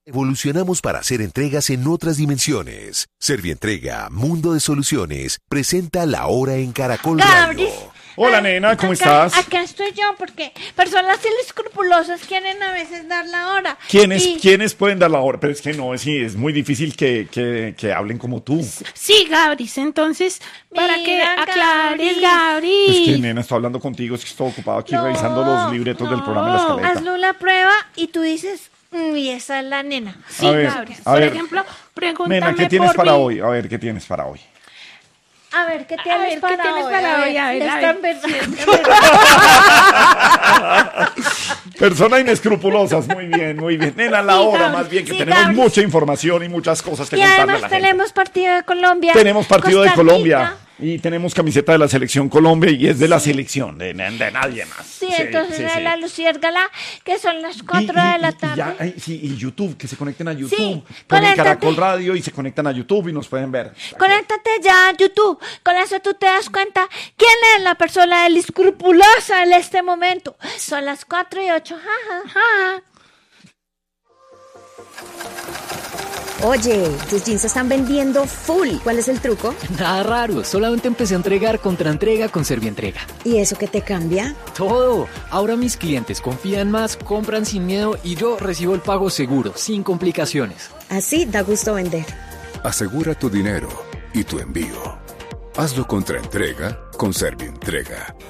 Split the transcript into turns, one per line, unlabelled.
Evolucionamos para hacer entregas en otras dimensiones. Servientrega, Mundo de Soluciones, presenta La Hora en Caracol Radio.
Hola, nena, ¿cómo estás?
Acá estoy yo, porque personas inescrupulosas quieren a veces dar la hora.
¿Quiénes pueden dar la hora? Pero es que no, es muy difícil que hablen como tú.
Sí, Gabris, entonces, para
Mira,
que aclares,
Es
Gabris.
que, nena, estoy hablando contigo, es que estoy ocupado aquí revisando los libretos del programa de la escaleta.
Hazle una prueba y tú dices, y esa es la nena.
Sí,
A ver,
Gabris.
a
Por
ver.
ejemplo, pregúntame
Nena, ¿qué tienes
por
para
mí.
hoy? A ver, ¿qué tienes para hoy?
A ver, ¿qué
A
tienes
ver, ¿qué
para
tienes
hoy?
para hoy?
¿le
A
están
ver.
Personas inescrupulosas, muy bien, muy bien. Nena, la
Sí,
hora
Gabris,
más bien, que
sí,
tenemos
Gabris.
mucha información y muchas cosas que
Y
contarle a
además
la gente.
tenemos partido de Colombia.
Tenemos partido de
Costa
Colombia
Rica.
y tenemos camiseta de la selección Colombia y es de la selección, de nadie más.
Sí, entonces
sí,
de
sí.
la Luciérgala, que son las 4 de la tarde.
Y YouTube, que se conecten a YouTube.
Sí,
Ponen
conéctate.
Caracol Radio y se conectan a YouTube y nos pueden ver.
Conéctate ya a YouTube. Con eso tú te das cuenta quién es la persona inescrupulosa en este momento. Son las 4:08. Ja.
Oye, tus jeans se están vendiendo full. ¿Cuál es el truco?
Nada raro, solamente empecé a entregar contraentrega con Servientrega.
¿Y eso qué te cambia?
Todo. Ahora mis clientes confían más, compran sin miedo y yo recibo el pago seguro, sin complicaciones.
Así da gusto vender.
Asegura tu dinero y tu envío. Hazlo contra entrega con Servientrega.